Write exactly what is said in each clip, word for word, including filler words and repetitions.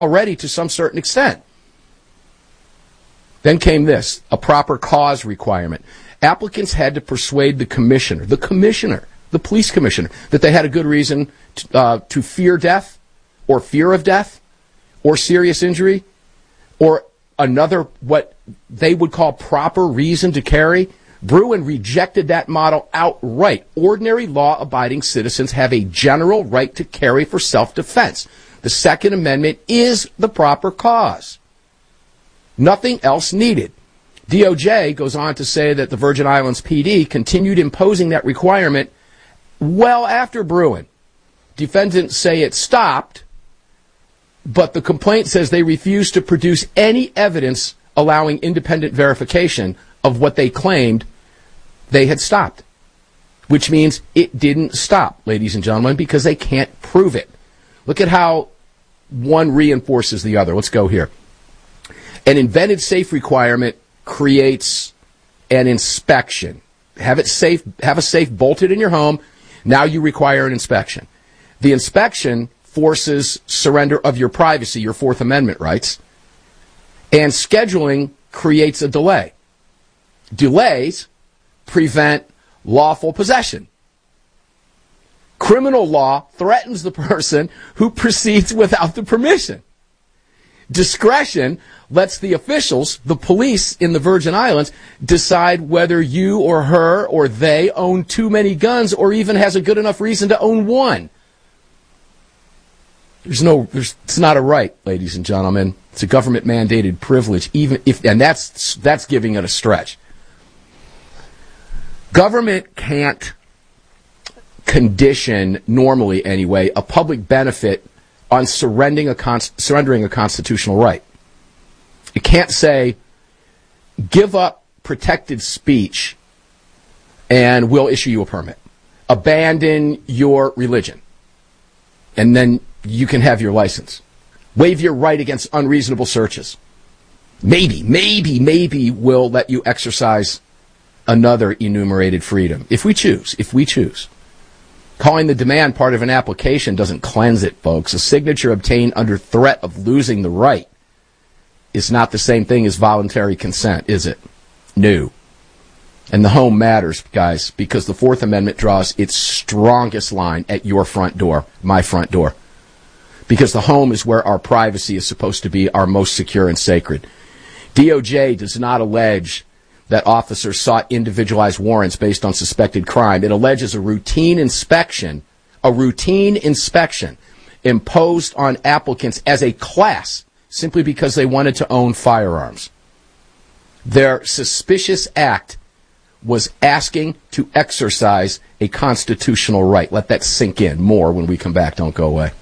already to some certain extent. Then came this, a proper cause requirement. Applicants had to persuade the commissioner, the commissioner, the police commissioner, that they had a good reason to, uh, to fear death or fear of death or serious injury or another, what they would call proper reason to carry. Bruen rejected that model outright. Ordinary law-abiding citizens have a general right to carry for self-defense. The Second Amendment is the proper cause. Nothing else needed. D O J goes on to say that the Virgin Islands P D continued imposing that requirement well after Bruen. Defendants say it stopped, but the complaint says they refused to produce any evidence allowing independent verification of what they claimed they had stopped, which means it didn't stop, ladies and gentlemen, because they can't prove it. Look at how one reinforces the other. Let's go here. An invented safe requirement creates an inspection. Have it safe, have a safe bolted in your home. Now you require an inspection. The inspection forces surrender of your privacy, your Fourth Amendment rights, and scheduling creates a delay. Delays prevent lawful possession. Criminal law threatens the person who proceeds without the permission. Discretion lets the officials, the police in the Virgin Islands, decide whether you or her or they own too many guns or even has a good enough reason to own one. There's no, there's, it's not a right, ladies and gentlemen. It's a government mandated privilege, even if, and that's, that's giving it a stretch. Government can't condition, normally anyway, a public benefit on surrendering a, con- surrendering a constitutional right. It can't say, give up protected speech and we'll issue you a permit. Abandon your religion, and then you can have your license. Waive your right against unreasonable searches. Maybe, maybe, maybe we'll let you exercise another enumerated freedom. If we choose, if we choose. Calling the demand part of an application doesn't cleanse it, folks. A signature obtained under threat of losing the right is not the same thing as voluntary consent, is it? No. And the home matters, guys, because the Fourth Amendment draws its strongest line at your front door, my front door. Because the home is where our privacy is supposed to be our most secure and sacred. D O J does not allege that officers sought individualized warrants based on suspected crime. It alleges a routine inspection, a routine inspection imposed on applicants as a class simply because they wanted to own firearms. Their suspicious act was asking to exercise a constitutional right. Let that sink in more when we come back. Don't go away.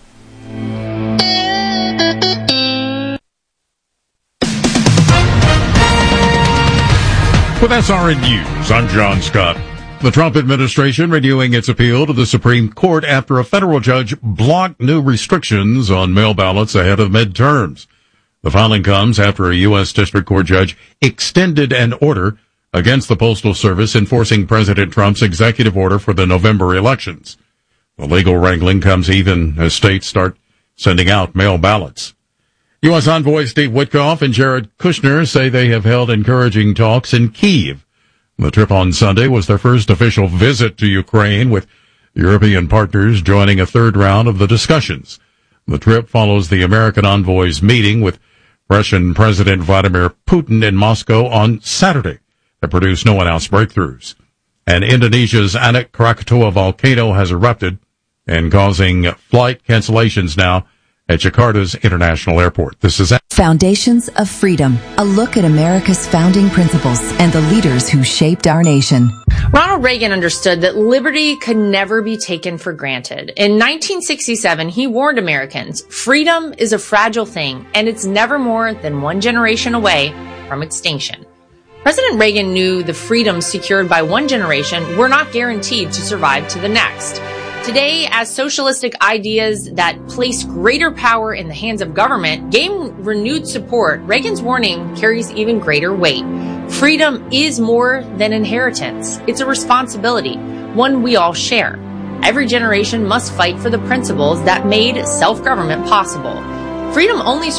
With S R N News, I'm John Scott. The Trump administration renewing its appeal to the Supreme Court after a federal judge blocked new restrictions on mail ballots ahead of midterms. The filing comes after a U S District Court judge extended an order against the Postal Service enforcing President Trump's executive order for the November elections. The legal wrangling comes even as states start sending out mail ballots. U S envoy Steve Witkoff and Jared Kushner say they have held encouraging talks in Kyiv. The trip on Sunday was their first official visit to Ukraine, with European partners joining a third round of the discussions. The trip follows the American envoy's meeting with Russian President Vladimir Putin in Moscow on Saturday that produced no announced breakthroughs. And Indonesia's Anak Krakatoa volcano has erupted and causing flight cancellations now at Jakarta's International Airport. This is Foundations of Freedom, a look at America's founding principles and the leaders who shaped our nation. Ronald Reagan understood that liberty could never be taken for granted. In nineteen sixty-seven, he warned Americans, freedom is a fragile thing, and it's never more than one generation away from extinction. President Reagan knew the freedoms secured by one generation were not guaranteed to survive to the next. Today, as socialistic ideas that place greater power in the hands of government gain renewed support, Reagan's warning carries even greater weight. Freedom is more than inheritance. It's a responsibility, one we all share. Every generation must fight for the principles that made self-government possible. Freedom only